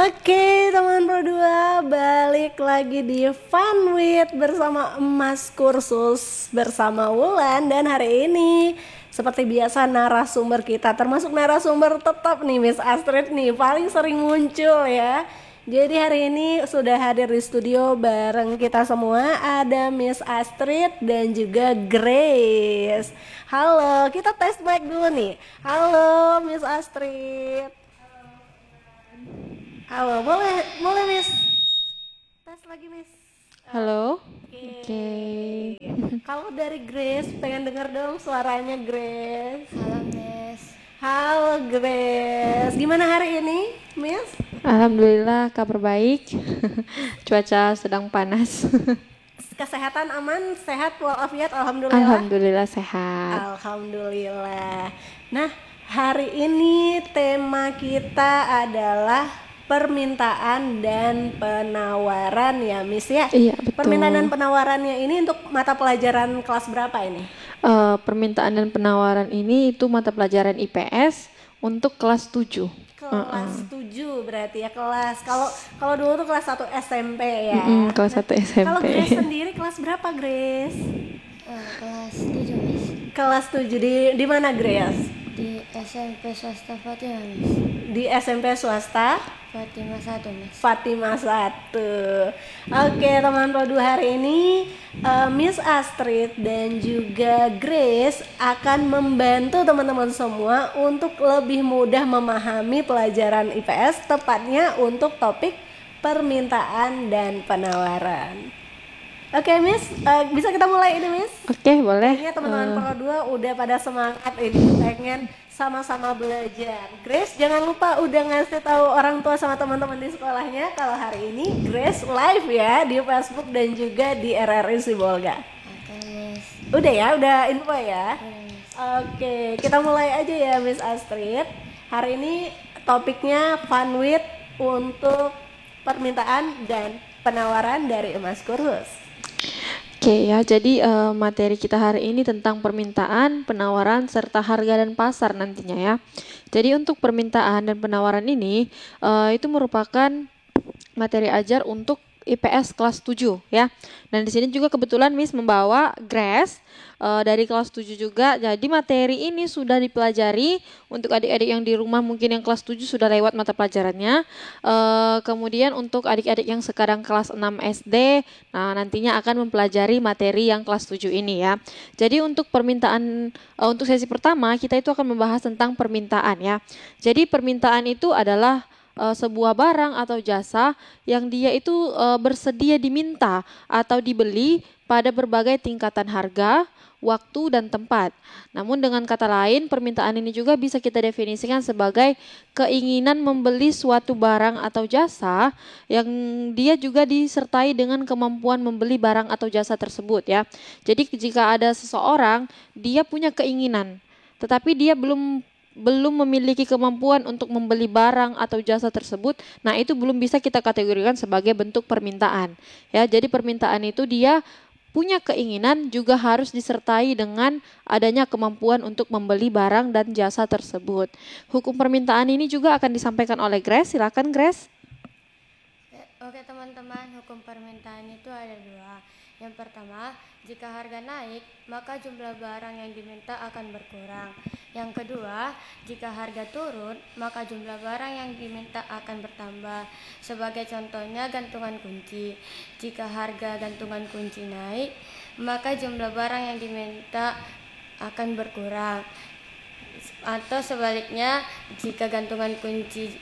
Oke teman Pro 2, balik lagi di Fun With bersama Emas Kursus bersama Wulan. Dan hari ini seperti biasa narasumber kita, termasuk narasumber tetap nih Miss Astrid nih, paling sering muncul ya. Jadi hari ini sudah hadir di studio bareng kita semua, ada Miss Astrid dan juga Grace. Halo, kita tes mic dulu nih. Halo Miss Astrid. Halo, boleh Miss. Tes lagi Miss. Halo. Oke. Kalau dari Grace, pengen denger dong suaranya Grace. Halo Miss. Halo Grace. Gimana hari ini, Miss? Alhamdulillah kabar baik. Cuaca sedang panas. Kesehatan aman, sehat walafiat, alhamdulillah. Alhamdulillah sehat. Alhamdulillah. Nah, hari ini tema kita adalah permintaan dan penawaran ya Miss ya. Iya betul. Permintaan dan penawarannya ini untuk mata pelajaran kelas berapa ini? Permintaan dan penawaran ini itu mata pelajaran IPS untuk kelas 7. Kelas 7 berarti ya, kelas kalau dulu tuh kelas 1 SMP ya. Kelas 1 SMP. Kalau Grace sendiri kelas berapa Grace? Kelas 7 Miss. Kelas 7 di mana Grace? Di SMP swasta Fatimah Miss. Di SMP swasta Fatimah 1 Miss. Fatimah 1. Oke teman Pro 2, hari ini Miss Astrid dan juga Grace akan membantu teman-teman semua untuk lebih mudah memahami pelajaran IPS, tepatnya untuk topik permintaan dan penawaran. Oke Miss, bisa kita mulai ini Miss? Oke, boleh. Kayaknya teman-teman Pro 2 udah pada semangat ini, pengen sama-sama belajar. Grace jangan lupa udah ngasih tahu orang tua sama teman-teman di sekolahnya kalau hari ini Grace live ya di Facebook dan juga di RRI Sibolga. Oke Miss. Udah ya, udah info ya. Miss. Oke, kita mulai aja ya Miss Astrid. Hari ini topiknya Fun With untuk permintaan dan penawaran dari Emas Kursus. Oke ya, jadi materi kita hari ini tentang permintaan, penawaran, serta harga dan pasar nantinya ya. Jadi untuk permintaan dan penawaran ini itu merupakan materi ajar untuk IPS kelas 7 ya. Dan di sini juga kebetulan Miss membawa Grace dari kelas 7 juga. Jadi materi ini sudah dipelajari untuk adik-adik yang di rumah, mungkin yang kelas 7 sudah lewat mata pelajarannya. Kemudian untuk adik-adik yang sekarang kelas 6 SD, nah nantinya akan mempelajari materi yang kelas 7 ini ya. Jadi untuk permintaan, untuk sesi pertama kita itu akan membahas tentang permintaan ya. Jadi permintaan itu adalah sebuah barang atau jasa yang dia itu bersedia diminta atau dibeli pada berbagai tingkatan harga, waktu, dan tempat. Namun dengan kata lain, permintaan ini juga bisa kita definisikan sebagai keinginan membeli suatu barang atau jasa yang dia juga disertai dengan kemampuan membeli barang atau jasa tersebut ya. Jadi jika ada seseorang, dia punya keinginan, tetapi dia belum memiliki kemampuan untuk membeli barang atau jasa tersebut, nah itu belum bisa kita kategorikan sebagai bentuk permintaan. Ya, jadi permintaan itu dia punya keinginan juga harus disertai dengan adanya kemampuan untuk membeli barang dan jasa tersebut. Hukum permintaan ini juga akan disampaikan oleh Grace. Silakan Grace. Oke teman-teman, hukum permintaan itu ada 2. Yang pertama, jika harga naik, maka jumlah barang yang diminta akan berkurang. Yang kedua, jika harga turun, maka jumlah barang yang diminta akan bertambah. Sebagai contohnya gantungan kunci. Jika harga gantungan kunci naik, maka jumlah barang yang diminta akan berkurang. Atau sebaliknya, jika gantungan kunci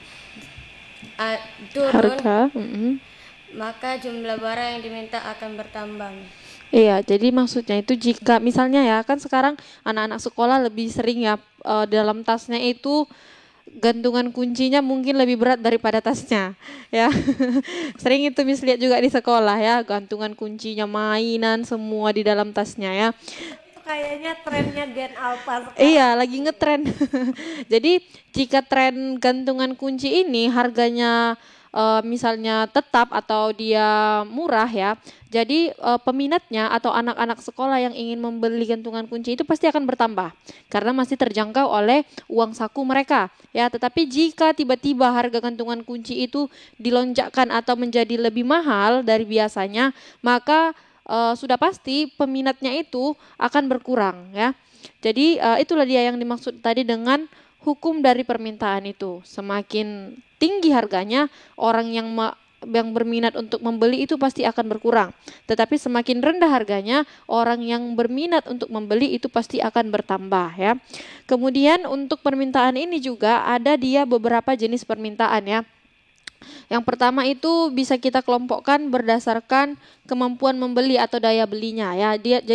turun, Harga. maka jumlah barang yang diminta akan bertambah. Iya, jadi maksudnya itu jika misalnya ya, kan sekarang anak-anak sekolah lebih sering ya dalam tasnya itu gantungan kuncinya mungkin lebih berat daripada tasnya ya. Sering itu Miss lihat juga di sekolah ya, gantungan kuncinya, mainan semua di dalam tasnya ya. Kayaknya trennya Gen Alpha sekarang. Iya, lagi ngetren. Jadi jika tren gantungan kunci ini harganya misalnya tetap atau dia murah ya. Jadi peminatnya atau anak-anak sekolah yang ingin membeli gantungan kunci itu pasti akan bertambah karena masih terjangkau oleh uang saku mereka ya. Tetapi jika tiba-tiba harga gantungan kunci itu dilonjakkan atau menjadi lebih mahal dari biasanya, maka sudah pasti peminatnya itu akan berkurang ya. Jadi itulah dia yang dimaksud tadi dengan hukum dari permintaan itu. Semakin tinggi harganya, orang yang berminat untuk membeli itu pasti akan berkurang. Tetapi semakin rendah harganya, orang yang berminat untuk membeli itu pasti akan bertambah ya. Kemudian untuk permintaan ini juga ada dia beberapa jenis permintaan ya. Yang pertama itu bisa kita kelompokkan berdasarkan kemampuan membeli atau daya belinya ya. Jadi